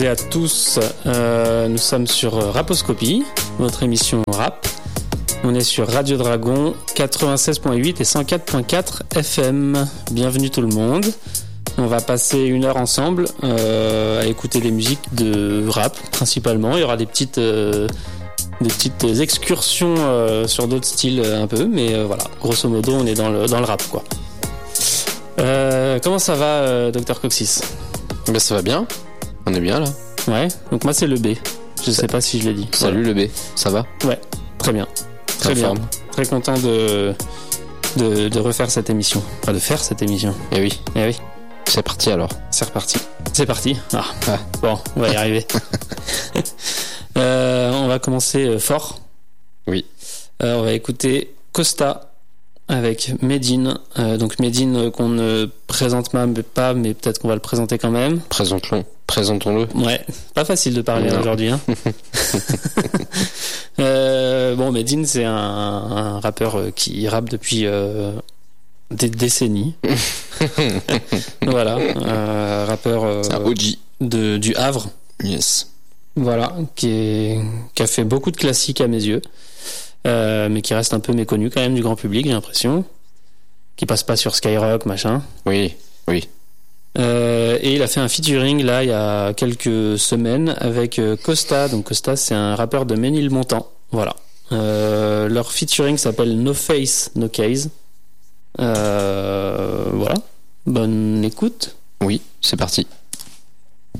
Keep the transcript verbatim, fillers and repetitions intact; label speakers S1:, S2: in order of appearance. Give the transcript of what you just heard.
S1: Et à tous, euh, nous sommes sur Raposcopie, votre émission rap. On est sur Radio Dragon quatre-vingt-seize virgule huit et cent quatre virgule quatre F M. Bienvenue tout le monde. On va passer une heure ensemble euh, à écouter des musiques de rap principalement. Il y aura des petites, euh, des petites excursions euh, sur d'autres styles euh, un peu, mais euh, voilà, grosso modo, on est dans le, dans le rap, quoi. Euh, comment ça va, euh, Docteur Coxis?
S2: Ben ça va bien. On est bien là.
S1: Ouais, donc moi c'est le B. Je
S2: Ça...
S1: sais pas si je l'ai dit.
S2: Salut
S1: voilà.
S2: le B, ça va?
S1: Ouais, très bien. Très bien. Forme. Très content de, de, de refaire cette émission. Enfin, de faire cette émission.
S2: Eh oui.
S1: Eh oui.
S2: C'est parti alors.
S1: C'est reparti. C'est parti. Ah.
S2: ah.
S1: Bon, on va y arriver. euh, on va commencer fort.
S2: Oui.
S1: Euh, on va écouter Costa avec Medine. Euh, donc Medine euh, qu'on ne présente même pas, mais peut-être qu'on va le présenter quand même.
S2: Présentons-le. Présentons-le.
S1: Ouais, pas facile de parler aujourd'hui. Hein. euh, bon, Medine, c'est un, un rappeur qui rappe depuis euh, des décennies. Voilà, euh, rappeur euh,
S2: c'est un O G
S1: de, du Havre.
S2: Yes.
S1: Voilà, qui, est, qui a fait beaucoup de classiques à mes yeux, euh, mais qui reste un peu méconnu quand même du grand public, j'ai l'impression. Qui passe pas sur Skyrock, machin.
S2: Oui, oui.
S1: Euh, et il a fait un featuring là il y a quelques semaines avec euh, Costa. Donc Costa, c'est un rappeur de Ménilmontant. Voilà. Euh, leur featuring s'appelle No Face No Case. Euh, voilà. Bonne écoute.
S2: Oui, c'est parti.